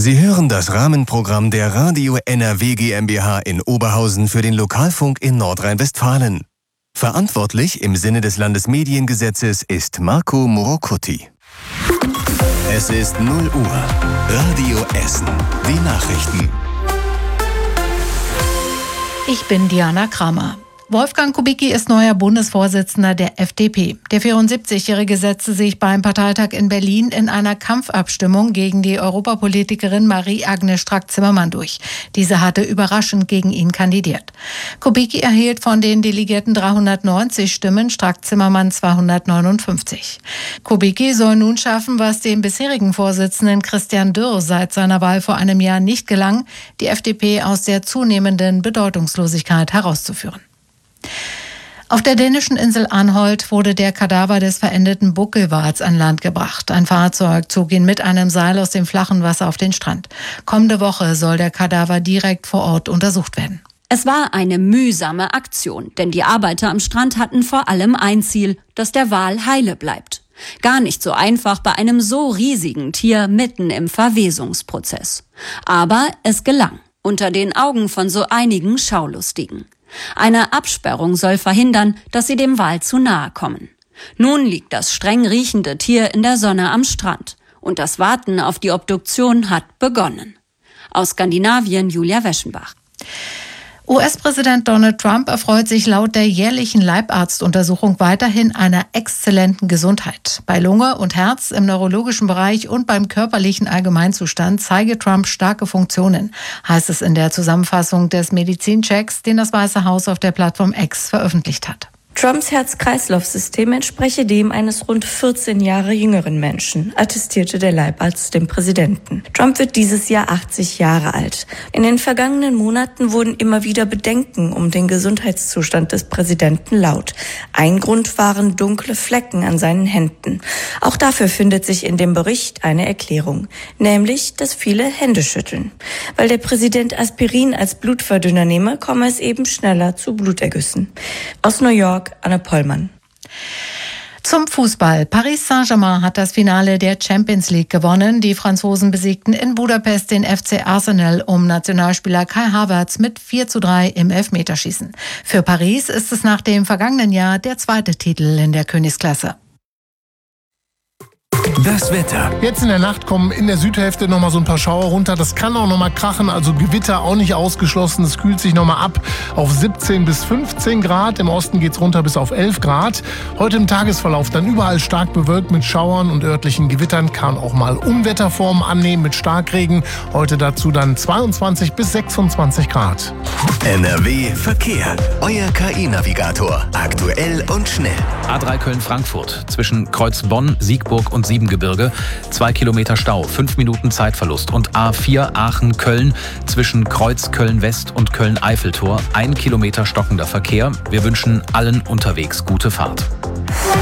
Sie hören das Rahmenprogramm der Radio NRW GmbH in Oberhausen für den Lokalfunk in Nordrhein-Westfalen. Verantwortlich im Sinne des Landesmediengesetzes ist Marco Morocuti. Es ist 0 Uhr. Radio Essen. Die Nachrichten. Ich bin Diana Kramer. Wolfgang Kubicki ist neuer Bundesvorsitzender der FDP. Der 74-Jährige setzte sich beim Parteitag in Berlin in einer Kampfabstimmung gegen die Europapolitikerin Marie-Agnes Strack-Zimmermann durch. Diese hatte überraschend gegen ihn kandidiert. Kubicki erhielt von den Delegierten 390 Stimmen, Strack-Zimmermann 259. Kubicki soll nun schaffen, was dem bisherigen Vorsitzenden Christian Dürr seit seiner Wahl vor einem Jahr nicht gelang, die FDP aus der zunehmenden Bedeutungslosigkeit herauszuführen. Auf der dänischen Insel Anholt wurde der Kadaver des verendeten Buckelwals an Land gebracht. Ein Fahrzeug zog ihn mit einem Seil aus dem flachen Wasser auf den Strand. Kommende Woche soll der Kadaver direkt vor Ort untersucht werden. Es war eine mühsame Aktion, denn die Arbeiter am Strand hatten vor allem ein Ziel, dass der Wal heile bleibt. Gar nicht so einfach bei einem so riesigen Tier mitten im Verwesungsprozess. Aber es gelang, unter den Augen von so einigen Schaulustigen. Eine Absperrung soll verhindern, dass sie dem Wal zu nahe kommen. Nun liegt das streng riechende Tier in der Sonne am Strand und das Warten auf die Obduktion hat begonnen. Aus Skandinavien Julia Weschenbach. US-Präsident Donald Trump erfreut sich laut der jährlichen Leibarztuntersuchung weiterhin einer exzellenten Gesundheit. Bei Lunge und Herz, im neurologischen Bereich und beim körperlichen Allgemeinzustand zeige Trump starke Funktionen, heißt es in der Zusammenfassung des Medizinchecks, den das Weiße Haus auf der Plattform X veröffentlicht hat. Trumps Herz-Kreislauf-System entspreche dem eines rund 14 Jahre jüngeren Menschen, attestierte der Leibarzt dem Präsidenten. Trump wird dieses Jahr 80 Jahre alt. In den vergangenen Monaten wurden immer wieder Bedenken um den Gesundheitszustand des Präsidenten laut. Ein Grund waren dunkle Flecken an seinen Händen. Auch dafür findet sich in dem Bericht eine Erklärung, nämlich, dass viele Hände schütteln. Weil der Präsident Aspirin als Blutverdünner nehme, komme es eben schneller zu Blutergüssen. Aus New York, Anne Pollmann. Zum Fußball. Paris Saint-Germain hat das Finale der Champions League gewonnen. Die Franzosen besiegten in Budapest den FC Arsenal um Nationalspieler Kai Havertz mit 4:3 im Elfmeterschießen. Für Paris ist es nach dem vergangenen Jahr der zweite Titel in der Königsklasse. Das Wetter. Jetzt in der Nacht kommen in der Südhälfte nochmal so ein paar Schauer runter. Das kann auch nochmal krachen, also Gewitter auch nicht ausgeschlossen. Es kühlt sich nochmal ab auf 17 bis 15 Grad. Im Osten geht's runter bis auf 11 Grad. Heute im Tagesverlauf dann überall stark bewölkt mit Schauern und örtlichen Gewittern. Kann auch mal Unwetterformen annehmen mit Starkregen. Heute dazu dann 22 bis 26 Grad. NRW Verkehr. Euer KI-Navigator. Aktuell und schnell. A3 Köln-Frankfurt. Zwischen Kreuz Bonn, Siegburg und Siebengebirge 2 Kilometer Stau, 5 Minuten Zeitverlust. Und A4 Aachen-Köln zwischen Kreuz Köln-West und Köln-Eiffeltor 1 Kilometer stockender Verkehr. Wir wünschen allen unterwegs gute Fahrt.